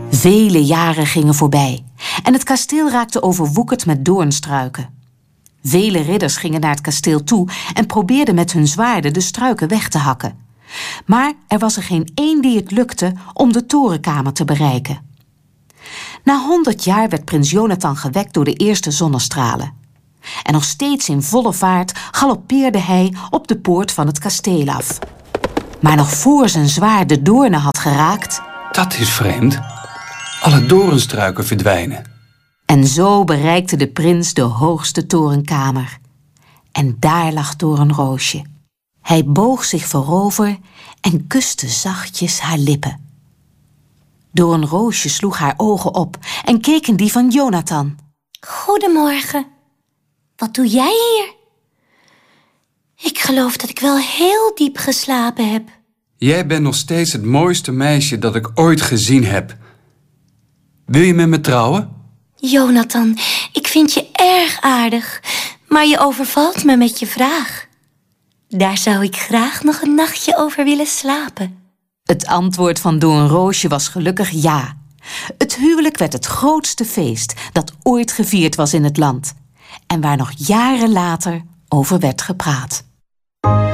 Vele jaren gingen voorbij en het kasteel raakte overwoekerd met doornstruiken. Vele ridders gingen naar het kasteel toe en probeerden met hun zwaarden de struiken weg te hakken. Maar er was er geen één die het lukte om de torenkamer te bereiken. Na 100 jaar werd prins Jonathan gewekt door de eerste zonnestralen. En nog steeds in volle vaart galoppeerde hij op de poort van het kasteel af. Maar nog voor zijn zwaard de doornen had geraakt... Dat is vreemd. Alle doornstruiken verdwijnen. En zo bereikte de prins de hoogste torenkamer. En daar lag Doornroosje. Hij boog zich voorover en kuste zachtjes haar lippen. Doornroosje sloeg haar ogen op en keek in die van Jonathan. Goedemorgen. Wat doe jij hier? Ik geloof dat ik wel heel diep geslapen heb. Jij bent nog steeds het mooiste meisje dat ik ooit gezien heb. Wil je met me trouwen? Jonathan, ik vind je erg aardig, maar je overvalt me met je vraag. Daar zou ik graag nog een nachtje over willen slapen. Het antwoord van Doornroosje was gelukkig ja. Het huwelijk werd het grootste feest dat ooit gevierd was in het land. En waar nog jaren later over werd gepraat.